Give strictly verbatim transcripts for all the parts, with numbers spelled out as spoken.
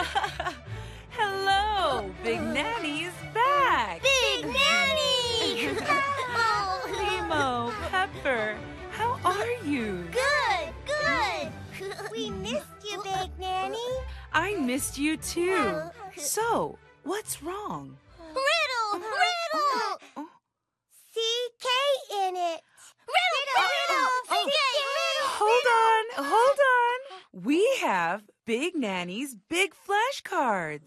Hello, Big Nanny's back. Big Nanny! Limo, Pepper, how are you? Good, good. We missed you, Big Nanny. I missed you too. So, what's wrong? Riddle, riddle. Oh, C K in it. Riddle, riddle, C K, riddle. hold on, hold on. We have Big Nanny's big flashcards.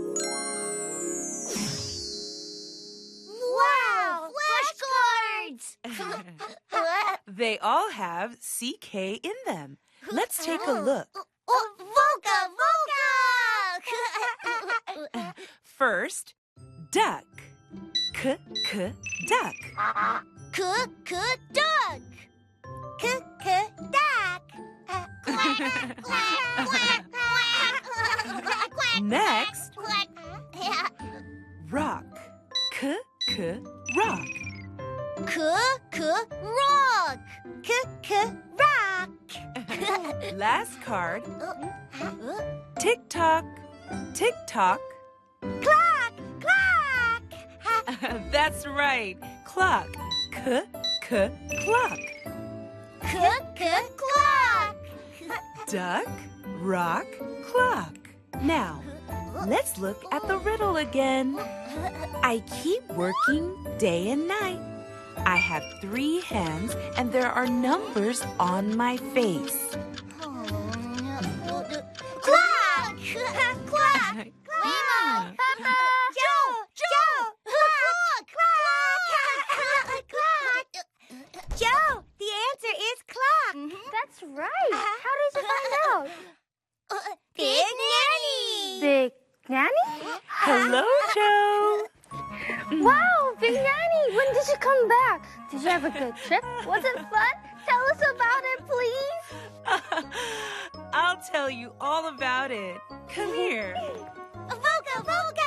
Wow, flashcards. They all have C K in them. Let's take a look. Oh, Volga, Volga. First, duck. K, k, duck. K, k, duck. K, k, duck. Quack, quack, quack, quack, quack. Next, Quack. rock. K, k, rock. K, k, rock. K, k, rock. Last card, Uh, tick tock. Tick tock. Clock, clock. That's right. Clock. K, k, clock. K, k, clock. Duck, rock, clock. Now, let's look at the riddle again. I keep working day and night. I have three hands and there are numbers on my face. Clock, clock. Yeah. Joe, Joe, clock, clock, clock. Joe, the answer is clock. That's right. How did you find out? Big Nanny. Big Nanny? Hello, Joe. Wow, Big Nanny, when did you come back? Did you have a good trip? Was it fun? Tell us about it, please. I'll tell you all about it. Come here. Volga, Volga.